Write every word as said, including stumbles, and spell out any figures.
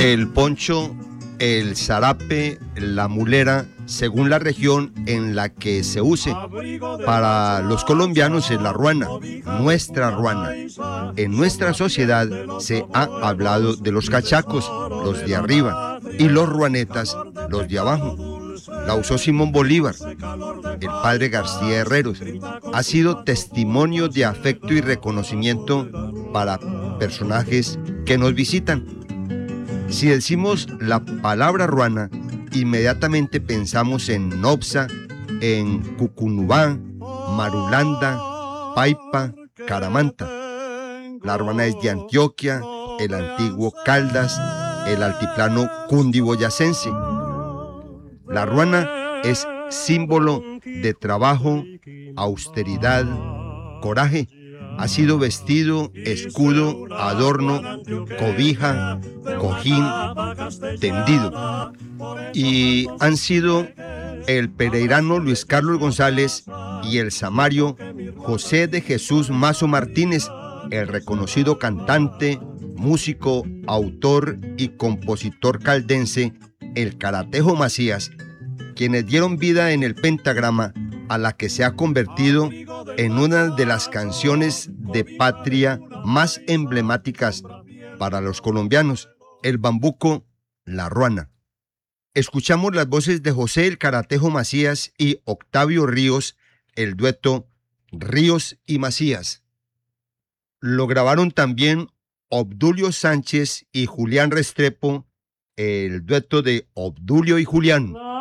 El poncho, el zarape, la mulera, según la región en la que se use. Para los colombianos es la ruana, nuestra ruana. En nuestra sociedad se ha hablado de los cachacos, los de arriba, y los ruanetas, los de abajo. La usó Simón Bolívar, el padre García Herreros. Ha sido testimonio de afecto y reconocimiento para personajes que nos visitan. Si decimos la palabra ruana, inmediatamente pensamos en Nopsa, en Cucunubá, Marulanda, Paipa, Caramanta. La ruana es de Antioquia, el antiguo Caldas, el altiplano cundiboyacense. La ruana es símbolo de trabajo, austeridad, coraje. Ha sido vestido, escudo, adorno, cobija, cojín, tendido. Y han sido el pereirano Luis Carlos González y el samario José de Jesús Mazo Martínez, el reconocido cantante, músico, autor y compositor caldense, el Caratejo Macías, quienes dieron vida en el pentagrama a la que se ha convertido en una de las canciones de patria más emblemáticas para los colombianos, el bambuco, la ruana. Escuchamos las voces de José el Caratejo Macías y Octavio Ríos, el dueto Ríos y Macías. Lo grabaron también Obdulio Sánchez y Julián Restrepo, el dueto de Obdulio y Julián.